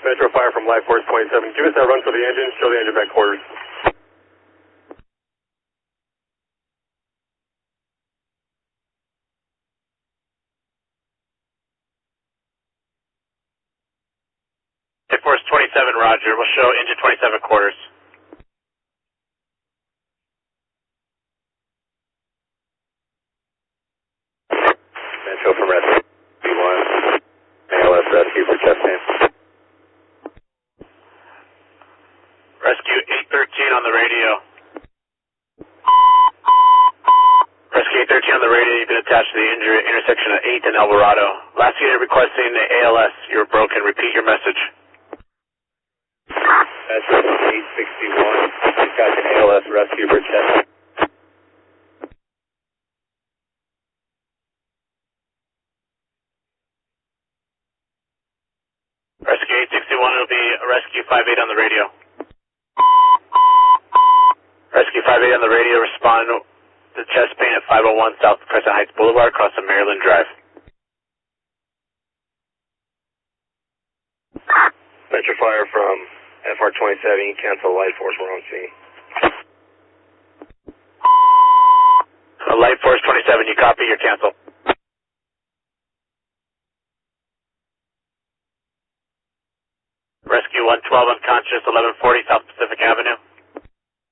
Metro Fire from Life Force 27. Give us that run for the engine. Show the engine back quarters. Life Force 27, roger. We'll show engine 27 quarters. Metro from Rescue 1. ALS Rescue for chest pain. Rescue 813 on the radio. Rescue 813 on the radio. You've been attached to the injury intersection of 8th and Alvarado. Last unit requesting the ALS. You were broken. Repeat your message. Metro 861. Dispatching ALS Rescue for chest pain. Rescue 861, it'll be Rescue 58 on the radio. Rescue 58 on the radio, respond to chest pain at 501 South Crescent Heights Boulevard across the Maryland Drive. Metro Fire from FR27, cancel Light Force, we're on scene. Light Force 27, you copy, your cancel.